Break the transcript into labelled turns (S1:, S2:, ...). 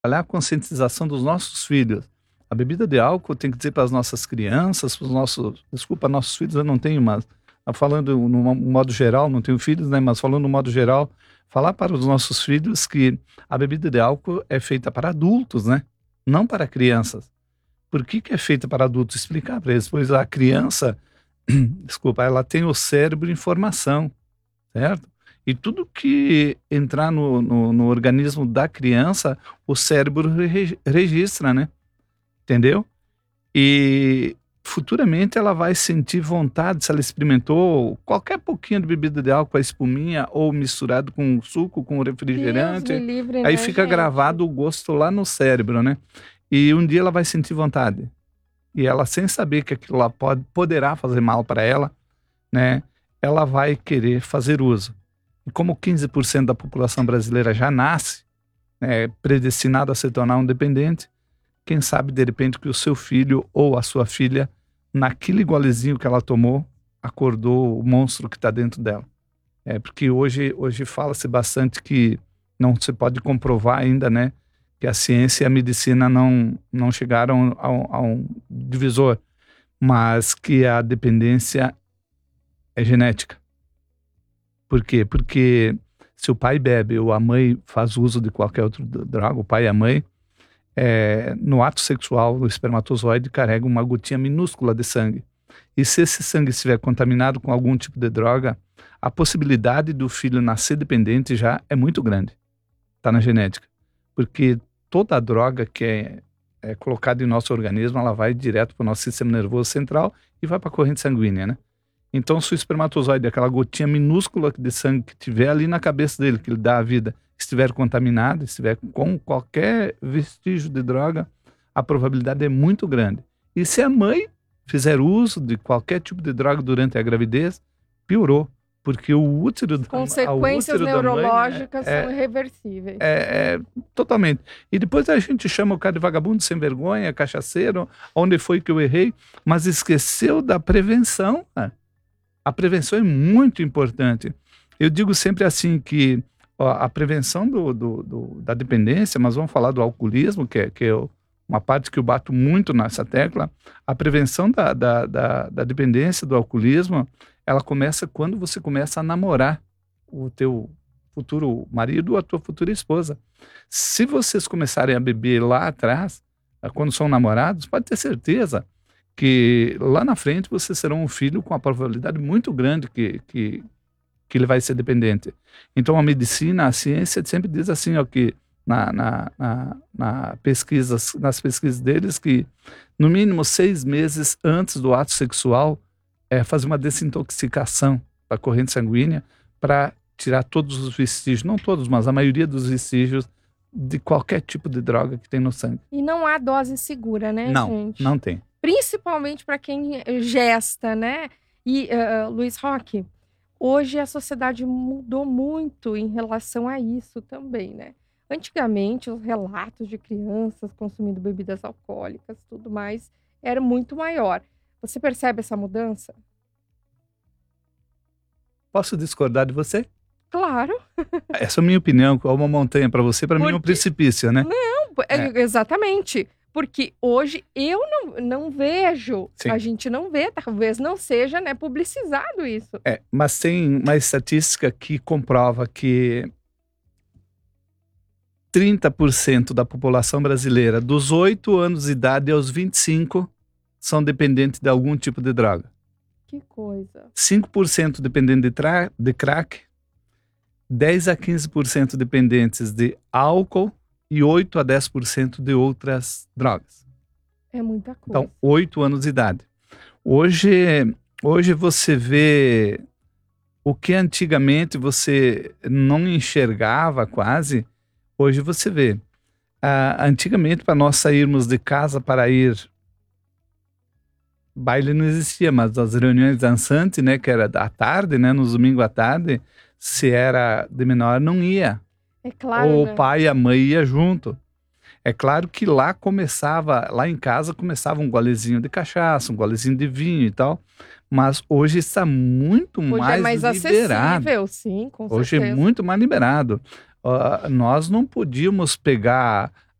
S1: trabalhar a conscientização dos nossos filhos. A bebida de álcool tem que dizer para as nossas crianças, para os nossos... Desculpa, nossos filhos eu não tenho, mas falando no modo geral, não tenho filhos, né? Mas falando no modo geral, falar para os nossos filhos que a bebida de álcool é feita para adultos, né? Não para crianças. Por que é feita para adultos? Explicar para eles, pois a criança, desculpa, ela tem o cérebro em formação, certo? E tudo que entrar no organismo da criança, o cérebro registra, né? Entendeu? E futuramente ela vai sentir vontade, se ela experimentou qualquer pouquinho de bebida de álcool, a espuminha, ou misturado com suco, com refrigerante,
S2: Deus me livre,
S1: aí
S2: né,
S1: fica
S2: gente?
S1: gravado o gosto lá no cérebro, né? E um dia ela vai sentir vontade. E ela, sem saber que aquilo lá poderá fazer mal para ela, né? Ela vai querer fazer uso. E como 15% da população brasileira já nasce, né, predestinada a se tornar um dependente, quem sabe, de repente, que o seu filho ou a sua filha, naquele golezinho que ela tomou, acordou o monstro que está dentro dela. Porque hoje fala-se bastante que não se pode comprovar ainda, né? Que a ciência e a medicina não chegaram a um divisor, mas que a dependência é genética. Por quê? Porque se o pai bebe ou a mãe faz uso de qualquer outra droga, o pai e a mãe, no ato sexual, o espermatozoide carrega uma gotinha minúscula de sangue. E se esse sangue estiver contaminado com algum tipo de droga, a possibilidade do filho nascer dependente já é muito grande. Está na genética. Porque toda a droga que é colocada em nosso organismo, ela vai direto para o nosso sistema nervoso central e vai para a corrente sanguínea, né? Então, se o espermatozoide, aquela gotinha minúscula de sangue que tiver ali na cabeça dele, que lhe dá a vida, estiver contaminado, estiver com qualquer vestígio de droga, a probabilidade é muito grande. E se a mãe fizer uso de qualquer tipo de droga durante a gravidez, piorou, porque o útero
S2: consequências neurológicas são irreversíveis.
S1: Totalmente. E depois a gente chama o cara de vagabundo, sem vergonha, cachaceiro, onde foi que eu errei, mas esqueceu da prevenção. A prevenção é muito importante. Eu digo sempre assim que a prevenção da dependência, mas vamos falar do alcoolismo, que é uma parte que eu bato muito nessa tecla. A prevenção da dependência, do alcoolismo, ela começa quando você começa a namorar o teu futuro marido ou a tua futura esposa. Se vocês começarem a beber lá atrás, quando são namorados, pode ter certeza que lá na frente vocês serão um filho com a probabilidade muito grande que ele vai ser dependente. Então a medicina, a ciência sempre diz assim, ó, que nas pesquisas deles, que no mínimo 6 meses antes do ato sexual fazer uma desintoxicação da corrente sanguínea para tirar todos os vestígios, não todos, mas a maioria dos vestígios de qualquer tipo de droga que tem no sangue.
S2: E não há dose segura, né, gente?
S1: Não tem.
S2: Principalmente para quem gesta, né? E, Luiz Roque, hoje a sociedade mudou muito em relação a isso também, né? Antigamente, os relatos de crianças consumindo bebidas alcoólicas, tudo mais, era muito maior. Você percebe essa mudança?
S1: Posso discordar de você?
S2: Claro.
S1: Essa é a minha opinião. Qual uma montanha para você, para mim é um precipício, né?
S2: Não, exatamente. Porque hoje eu não vejo,
S1: Sim.
S2: A gente não vê, talvez não seja, né, publicizado isso.
S1: Mas tem uma estatística que comprova que 30% da população brasileira, dos 8 anos de idade aos 25, são dependentes de algum tipo de droga.
S2: Que coisa.
S1: 5% dependentes de crack, 10 a 15% dependentes de álcool e 8 a 10% de outras drogas.
S2: É muita coisa.
S1: Então, 8 anos de idade. Hoje você vê o que antigamente você não enxergava quase, hoje você vê. Antigamente, para nós sairmos de casa para ir... Baile não existia, mas as reuniões dançantes, né, que era à tarde, né, nos domingos à tarde, se era de menor, não ia.
S2: É claro,
S1: Ou
S2: né?
S1: o pai e a mãe ia junto. É claro que lá em casa começava um golezinho de cachaça, um golezinho de vinho e tal, mas hoje está muito mais liberado.
S2: Acessível, sim, com
S1: Hoje
S2: certeza.
S1: é muito mais liberado. Nós não podíamos pegar